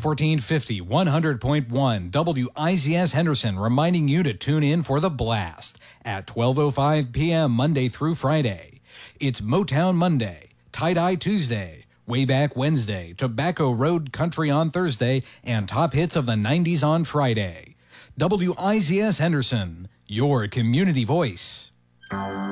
1450, 100.1 WIZS Henderson, reminding you to tune in for The Blast at 12:05 p.m. Monday through Friday. It's Motown Monday, Tie-Dye Tuesday, Way Back Wednesday, Tobacco Road Country on Thursday, and Top Hits of the 90s on Friday. WIZS Henderson, your community voice.